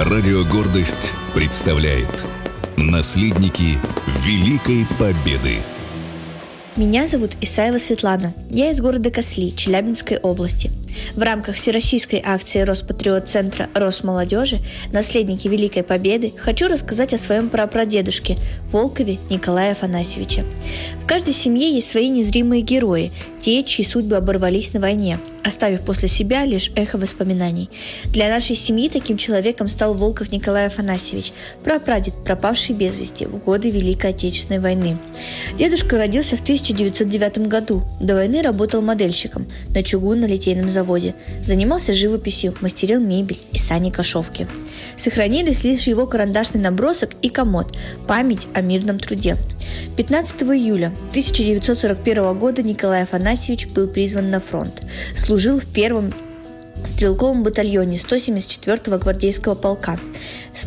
Радио «Гордость» представляет «Наследники Великой Победы». Меня зовут Исаева Светлана. Я из города Косли, Челябинской области. В рамках всероссийской акции Роспатриот-центра Росмолодежи «Наследники Великой Победы» хочу рассказать о своем прапрадедушке Волкове Николае Афанасьевиче. В каждой семье есть свои незримые герои, те, чьи судьбы оборвались на войне, оставив после себя лишь эхо воспоминаний. Для нашей семьи таким человеком стал Волков Николай Афанасьевич, прапрадед, пропавший без вести в годы Великой Отечественной войны. Дедушка родился в 1909 году. До войны работал модельщиком на чугунно-литейном заводе. Занимался живописью, мастерил мебель и сани-кошовки. Сохранились лишь его карандашный набросок и комод – память о мирном труде. 15 июля 1941 года Николай Афанасьевич был призван на фронт. Служил в первом стрелковом батальоне 174-го гвардейского полка.